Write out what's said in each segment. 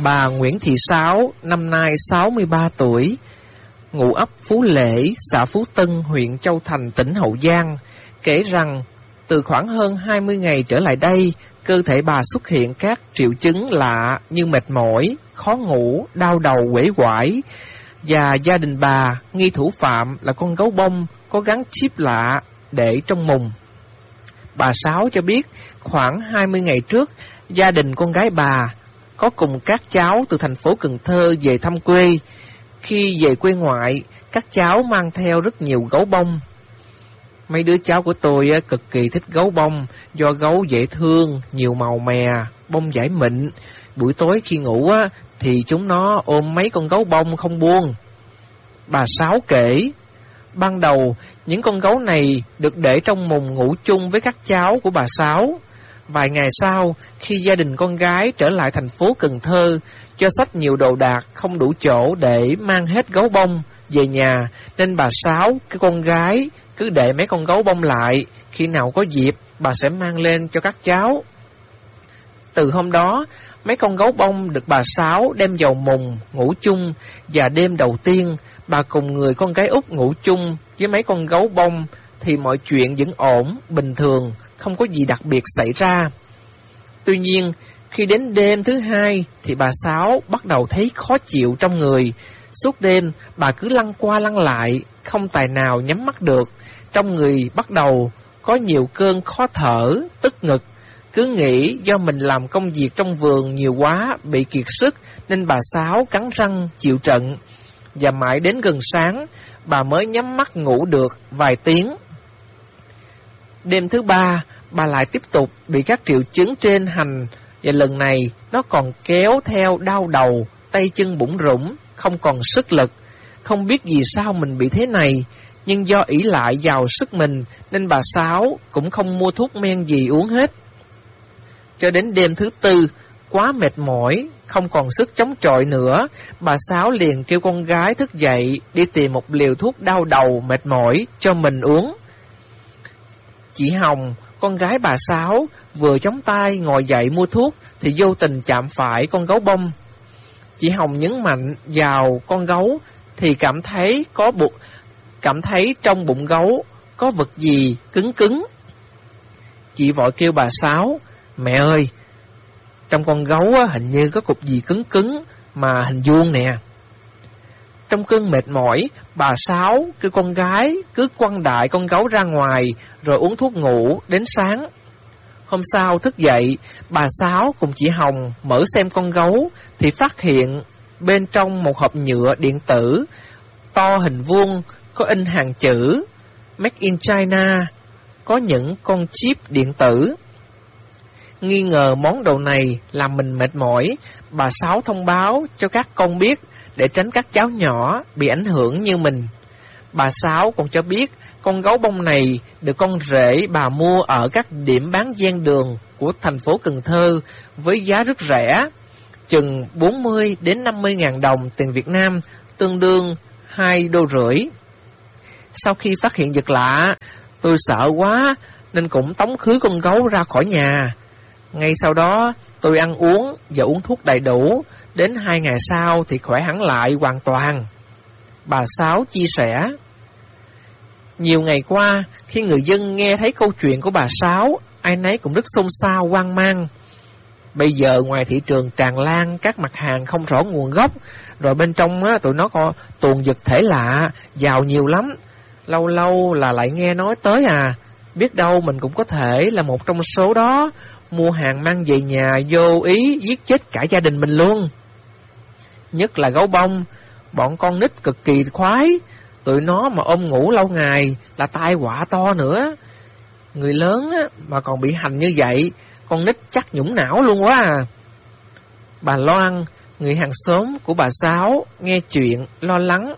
Bà Nguyễn Thị Sáu, năm nay 63 tuổi, ngụ ấp Phú Lễ, xã Phú Tân, huyện Châu Thành, tỉnh Hậu Giang, kể rằng từ khoảng hơn 20 ngày trở lại đây, cơ thể bà xuất hiện các triệu chứng lạ như mệt mỏi, khó ngủ, đau đầu uể oải, và gia đình bà nghi thủ phạm là con gấu bông có gắn chip lạ để trong mùng. Bà Sáu cho biết khoảng 20 ngày trước, gia đình con gái bà có cùng các cháu từ thành phố Cần Thơ về thăm quê. Khi về quê ngoại, các cháu mang theo rất nhiều gấu bông. Mấy đứa cháu của tôi cực kỳ thích gấu bông, do gấu dễ thương, nhiều màu mè, bông dải mịn. Buổi tối khi ngủ thì chúng nó ôm mấy con gấu bông không buông. Bà Sáu kể, ban đầu những con gấu này được để trong mùng ngủ chung với các cháu của bà Sáu. Vài ngày sau, khi gia đình con gái trở lại thành phố Cần Thơ, cho xách nhiều đồ đạc không đủ chỗ để mang hết gấu bông về nhà, nên bà Sáu, cái con gái, cứ để mấy con gấu bông lại, khi nào có dịp bà sẽ mang lên cho các cháu. Từ hôm đó, mấy con gấu bông được bà Sáu đem vào mùng ngủ chung, và đêm đầu tiên bà cùng người con gái út ngủ chung với mấy con gấu bông thì mọi chuyện vẫn ổn, bình thường, không có gì đặc biệt xảy ra. Tuy nhiên, khi đến đêm thứ hai thì bà Sáu bắt đầu thấy khó chịu trong người. Suốt đêm bà cứ lăn qua lăn lại, không tài nào nhắm mắt được. Trong người bắt đầu có nhiều cơn khó thở, tức ngực. Cứ nghĩ do mình làm công việc trong vườn nhiều quá, bị kiệt sức, nên bà Sáu cắn răng chịu trận. Và mãi đến gần sáng, bà mới nhắm mắt ngủ được vài tiếng. Đêm thứ ba, bà lại tiếp tục bị các triệu chứng trên hành, và lần này nó còn kéo theo đau đầu, tay chân bủn rủn, không còn sức lực. Không biết vì sao mình bị thế này, nhưng do ỷ lại vào sức mình nên bà Sáu cũng không mua thuốc men gì uống hết. Cho đến đêm thứ tư, quá mệt mỏi, không còn sức chống chọi nữa, bà Sáu liền kêu con gái thức dậy đi tìm một liều thuốc đau đầu mệt mỏi cho mình uống. Chị Hồng, con gái bà Sáu, vừa chống tay ngồi dậy mua thuốc thì vô tình chạm phải con gấu bông. Chị Hồng nhấn mạnh vào con gấu thì cảm thấy trong bụng gấu có vật gì cứng cứng. Chị vội kêu bà Sáu, mẹ ơi, trong con gấu hình như có cục gì cứng cứng mà hình vuông nè. Trong cơn mệt mỏi, bà Sáu kêu con gái cứ quăng đại con gấu ra ngoài rồi uống thuốc ngủ đến sáng. Hôm sau thức dậy, bà Sáu cùng chị Hồng mở xem con gấu thì phát hiện bên trong một hộp nhựa điện tử to hình vuông có in hàng chữ Made in China, có những con chip điện tử. Nghi ngờ món đồ này làm mình mệt mỏi, bà Sáu thông báo cho các con biết để tránh các cháu nhỏ bị ảnh hưởng như mình. Bà Sáu còn cho biết con gấu bông này được con rể bà mua ở các điểm bán ven đường của thành phố Cần Thơ với giá rất rẻ, chừng 40 đến 50 ngàn đồng tiền Việt Nam, tương đương 2,5 đô. Sau khi phát hiện vật lạ, tôi sợ quá nên cũng tống khứ con gấu ra khỏi nhà. Ngay sau đó tôi ăn uống và uống thuốc đầy đủ, đến 2 ngày sau thì khỏe hẳn lại hoàn toàn. Bà Sáu chia sẻ. Nhiều ngày qua, khi người dân nghe thấy câu chuyện của bà Sáu, ai nấy cũng rất xôn xao hoang mang. Bây giờ ngoài thị trường tràn lan các mặt hàng không rõ nguồn gốc, rồi bên trong tụi nó có tuồn vật thể lạ, giàu nhiều lắm. Lâu lâu là lại nghe nói tới biết đâu mình cũng có thể là một trong số đó, mua hàng mang về nhà vô ý giết chết cả gia đình mình luôn. Nhất là gấu bông, bọn con nít cực kỳ khoái, tụi nó mà ôm ngủ lâu ngày là tai họa to nữa. Người lớn mà còn bị hành như vậy, con nít chắc nhũng não luôn quá. Bà Loan, người hàng xóm của bà Sáu, nghe chuyện lo lắng.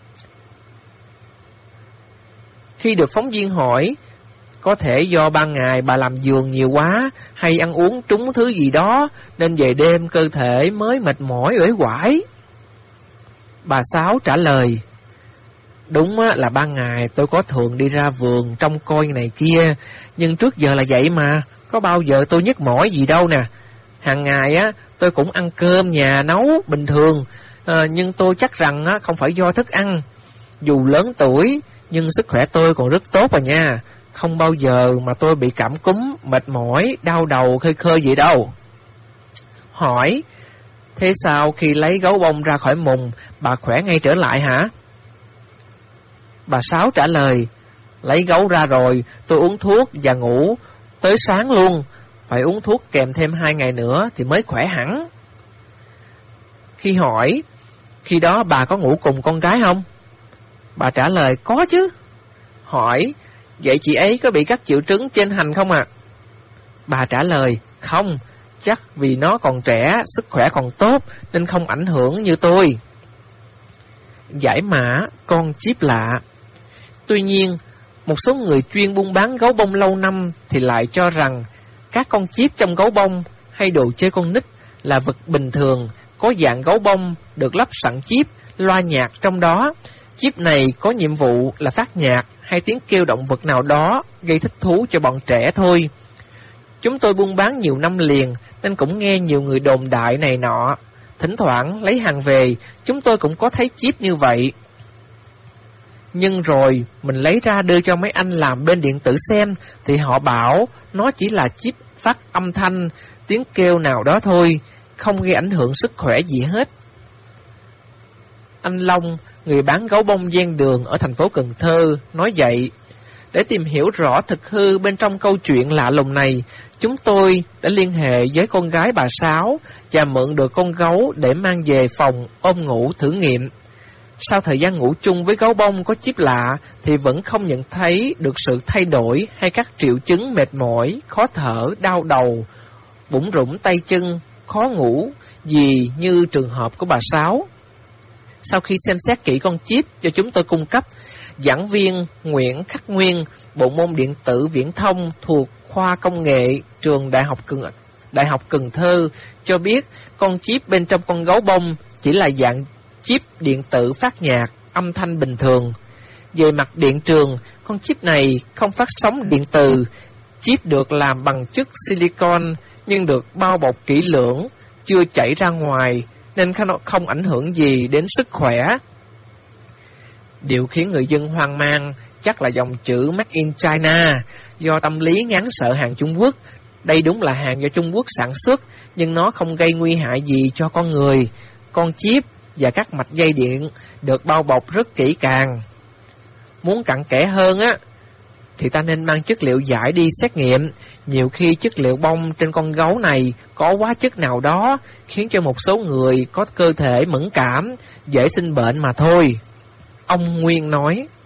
Khi được phóng viên hỏi, có thể do ban ngày bà làm vườn nhiều quá hay ăn uống trúng thứ gì đó nên về đêm cơ thể mới mệt mỏi uể oải. Bà Sáu trả lời, đúng là ban ngày tôi có thường đi ra vườn trông coi này kia, nhưng trước giờ là vậy mà, có bao giờ tôi nhức mỏi gì đâu nè. Hàng ngày á, tôi cũng ăn cơm nhà nấu bình thường, nhưng tôi chắc rằng á, không phải do thức ăn. Dù lớn tuổi, nhưng sức khỏe tôi còn rất tốt à nha. Không bao giờ mà tôi bị cảm cúm, mệt mỏi, đau đầu, khơi khơi vậy đâu. Hỏi, thế sao khi lấy gấu bông ra khỏi mùng, bà khỏe ngay trở lại hả? Bà Sáu trả lời, lấy gấu ra rồi, tôi uống thuốc và ngủ tới sáng luôn. Phải uống thuốc kèm thêm 2 ngày nữa thì mới khỏe hẳn. Khi hỏi, khi đó bà có ngủ cùng con gái không? Bà trả lời, có chứ. Hỏi, vậy chị ấy có bị các triệu chứng trên hành không ạ? Bà trả lời, không, chắc vì nó còn trẻ, sức khỏe còn tốt nên không ảnh hưởng như tôi. Giải mã con chip lạ. Tuy nhiên, một số người chuyên buôn bán gấu bông lâu năm thì lại cho rằng các con chip trong gấu bông hay đồ chơi con nít là vật bình thường, có dạng gấu bông được lắp sẵn chip, loa nhạc trong đó. Chip này có nhiệm vụ là phát nhạc hay tiếng kêu động vật nào đó gây thích thú cho bọn trẻ thôi. Chúng tôi buôn bán nhiều năm liền nên cũng nghe nhiều người đồn đại này nọ. Thỉnh thoảng lấy hàng về, chúng tôi cũng có thấy chip như vậy. Nhưng rồi mình lấy ra đưa cho mấy anh làm bên điện tử xem thì họ bảo nó chỉ là chip phát âm thanh, tiếng kêu nào đó thôi, không gây ảnh hưởng sức khỏe gì hết. Anh Long, người bán gấu bông ven đường ở thành phố Cần Thơ, nói vậy. Để tìm hiểu rõ thực hư bên trong câu chuyện lạ lùng này, chúng tôi đã liên hệ với con gái bà Sáu và mượn được con gấu để mang về phòng ôm ngủ thử nghiệm. Sau thời gian ngủ chung với gấu bông có chip lạ thì vẫn không nhận thấy được sự thay đổi hay các triệu chứng mệt mỏi, khó thở, đau đầu, bủn rủn tay chân, khó ngủ gì như trường hợp của bà Sáu. Sau khi xem xét kỹ con chip cho chúng tôi cung cấp, giảng viên Nguyễn Khắc Nguyên, bộ môn điện tử viễn thông thuộc khoa công nghệ trường Đại học Cần Thơ cho biết con chip bên trong con gấu bông chỉ là dạng chip điện tử phát nhạc, âm thanh bình thường. Về mặt điện trường, con chip này không phát sóng điện từ. Chip được làm bằng chất silicon nhưng được bao bọc kỹ lưỡng, chưa chảy ra ngoài nên không ảnh hưởng gì đến sức khỏe. Điều khiến người dân hoang mang chắc là dòng chữ Made in China, do tâm lý ngán sợ hàng Trung Quốc. Đây đúng là hàng do Trung Quốc sản xuất, nhưng nó không gây nguy hại gì cho con người. Con chip và các mạch dây điện được bao bọc rất kỹ càng. Muốn cặn kẽ hơn á, thì ta nên mang chất liệu giải đi xét nghiệm. Nhiều khi chất liệu bông trên con gấu này có hóa chất nào đó khiến cho một số người có cơ thể mẫn cảm, dễ sinh bệnh mà thôi. Ông Nguyên nói.